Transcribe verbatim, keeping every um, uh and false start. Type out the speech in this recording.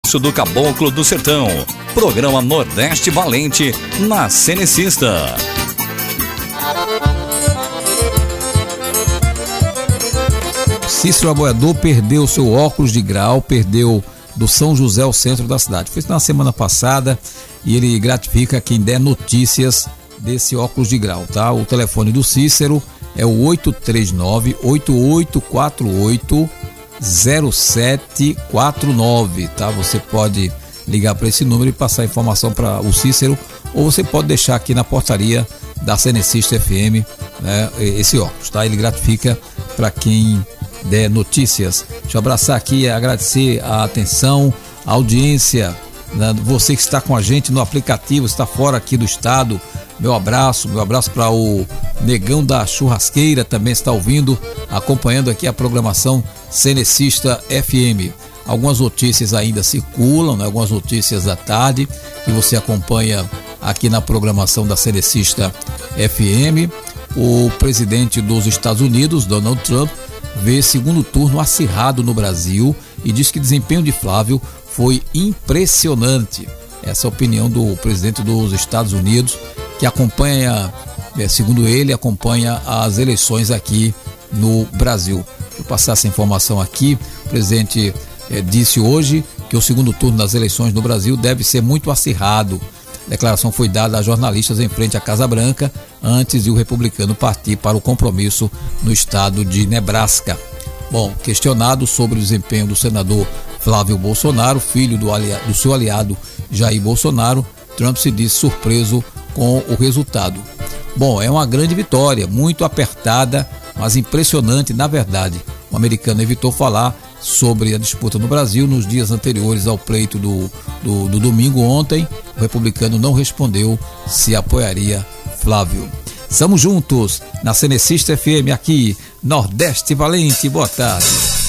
Concurso do Caboclo do Sertão. Programa Nordeste Valente na Cenecista. Cícero Aboiador perdeu seu óculos de grau, perdeu do São José ao centro da cidade. Foi na semana passada e ele gratifica quem der notícias desse óculos de grau, tá? O telefone do Cícero é o oito três nove, oito oito quatro oito, zero sete quatro nove, tá? Você pode ligar para esse número e passar informação para o Cícero, ou você pode deixar aqui na portaria da Cenecista F M, né, esse óculos, tá? Ele gratifica para quem der notícias. Deixa eu abraçar aqui e agradecer a atenção, a audiência, né, você que está com a gente no aplicativo, está fora aqui do estado. Meu abraço, meu abraço para o Negão da Churrasqueira, também está ouvindo, acompanhando aqui a programação Cenecista F M. Algumas notícias ainda circulam, né? Algumas notícias da tarde que você acompanha aqui na programação da Cenecista F M. O presidente dos Estados Unidos, Donald Trump, vê segundo turno acirrado no Brasil e diz que o desempenho de Flávio foi impressionante. Essa é a opinião do presidente dos Estados Unidos, que acompanha, segundo ele, acompanha as eleições aqui no Brasil. Vou passar essa informação aqui. O presidente eh, disse hoje que o segundo turno das eleições no Brasil deve ser muito acirrado. A declaração foi dada a jornalistas em frente à Casa Branca, antes de o republicano partir para o compromisso no estado de Nebraska. Bom, questionado sobre o desempenho do senador Flávio Bolsonaro, filho do, aliado, do seu aliado Jair Bolsonaro, Trump se disse surpreso com o resultado. Bom, é uma grande vitória, muito apertada, mas impressionante na verdade. O americano evitou falar sobre a disputa no Brasil nos dias anteriores ao pleito do, do, do domingo ontem. O republicano não respondeu se apoiaria Flávio. Estamos juntos na Cenecista F M aqui, Nordeste Valente. Boa tarde.